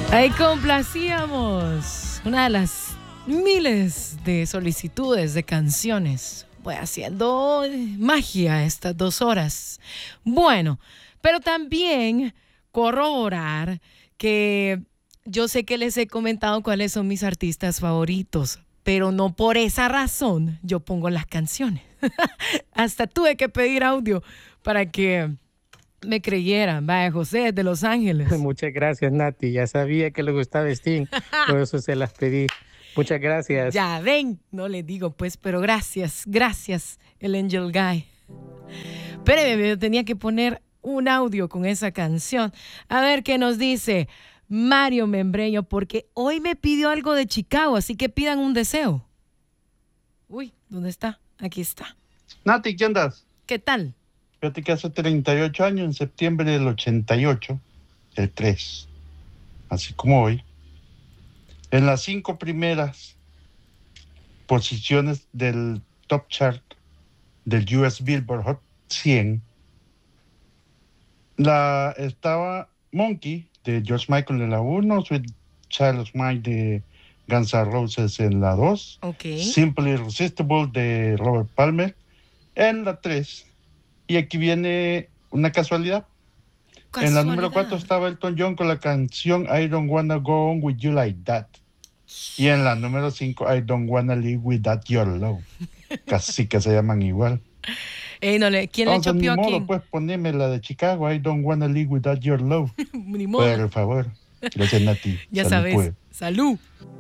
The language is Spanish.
Ahí complacíamos una de las miles de solicitudes de canciones. Voy haciendo magia estas 2 horas. Bueno, pero también corroborar que yo sé que les he comentado cuáles son mis artistas favoritos, pero no por esa razón yo pongo las canciones. Hasta tuve que pedir audio para que me creyeran. Vaya, José de Los Ángeles. Muchas gracias, Nati. Ya sabía que le gustaba Sting, por eso se las pedí. Muchas gracias. Ya ven, no les digo pues, pero gracias, el Angel Guy. Pero yo tenía que poner un audio con esa canción. A ver qué nos dice Mario Membreño, porque hoy me pidió algo de Chicago, así que pidan un deseo. Uy, ¿dónde está? Aquí está. Nati, ¿qué andas? ¿Qué tal? Fíjate que hace 38 años, en septiembre del 88, el 3, así como hoy, en las 5 primeras posiciones del top chart del US Billboard Hot 100, estaba Monkey de George Michael en la 1, Sweet Child of Mine de Guns N' Roses en la 2, Okay. Simply Irresistible de Robert Palmer en la 3. Y aquí viene una casualidad. En la número 4 estaba Elton John con la canción I Don't Wanna Go On With You Like That. Y en la número 5 I Don't Wanna Live Without Your Love. Casi que se llaman igual. ¿Quién le chopió a quién? Pues poneme la de Chicago, I Don't Wanna Live Without Your Love. Ni modo. Por favor. Gracias, Nati. Ya Salud, sabes. pues. Salud.